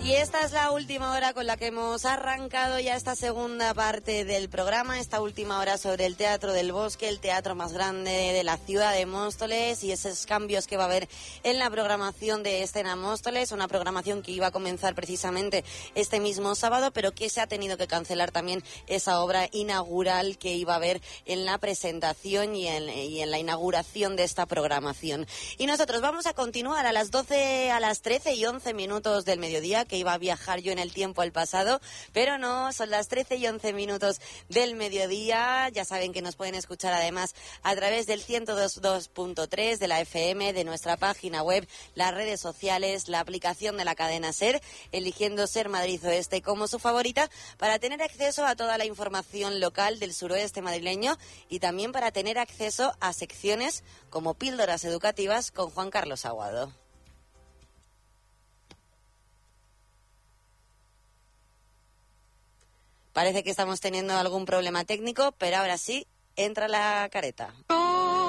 Y esta es la última hora con la que hemos arrancado ya esta segunda parte del programa, esta última hora sobre el Teatro del Bosque, el teatro más grande de la ciudad de Móstoles, y esos cambios que va a haber en la programación de Escena Móstoles, una programación que iba a comenzar precisamente este mismo sábado, pero que se ha tenido que cancelar también esa obra inaugural que iba a haber en la presentación y en la inauguración de esta programación. Y nosotros vamos a continuar a las 13:11 del mediodía, que iba a viajar yo en el tiempo al pasado, pero no, son las 13:11 del mediodía. Ya saben que nos pueden escuchar además a través del 102.3 de la FM, de nuestra página web, las redes sociales, la aplicación de la cadena SER, eligiendo SER Madrid Oeste como su favorita, para tener acceso a toda la información local del suroeste madrileño y también para tener acceso a secciones como Píldoras Educativas con Juan Carlos Aguado. Parece que estamos teniendo algún problema técnico, pero ahora sí, entra la careta.